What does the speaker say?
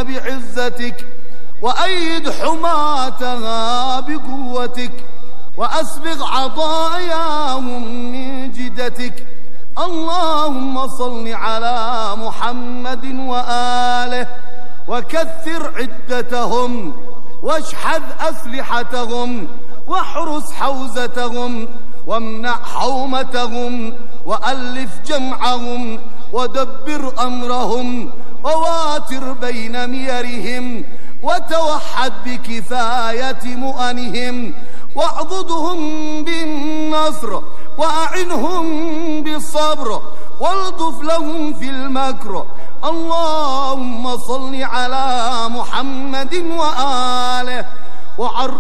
الدين بعزتك، وأيد حماتها بقوتك، وأسبغ عطاياهم من جدتك. اللهم صل على محمد وآله، وكثر عدتهم، واشحذ أسلحتهم، واحرس حوزتهم، وامنع حومتهم، وألف جمعهم، ودبر أمرهم، وواتر بين ميرهم، وتوحد بكفاية مؤنهم، واعضدهم بالنصر، وأعنهم بالصبر، والطف لهم في المكر. اللهم صل على محمد وآله،